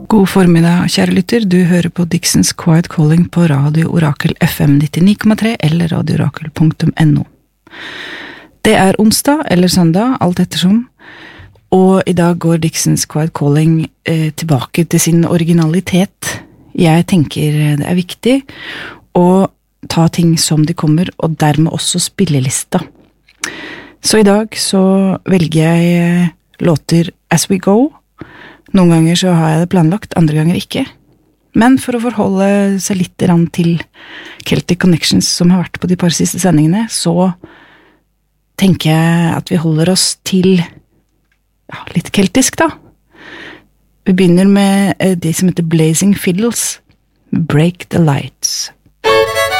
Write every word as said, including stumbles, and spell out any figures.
God formiddag, kjære lytter. Du hører på Dixons Quiet Calling på Radio Orakel F M nittini komma tre eller radio orakel punktum no. Det er onsdag eller søndag, alt ettersom, og i dag går Dixons Quiet Calling eh, tilbake til sin originalitet. Jeg tenker det er viktig å ta ting som de kommer, og dermed også spillelista. Så i dag så velger jeg låter as we go. Noen ganger så har jeg det planlagt, andre ganger ikke. Men for å forholde seg litt til Celtic Connections som har vært på de par siste sendingene, så tenker jeg at vi holder oss til ja, litt keltisk da. Vi begynner med de som heter Blazing Fiddles, Break the Lights.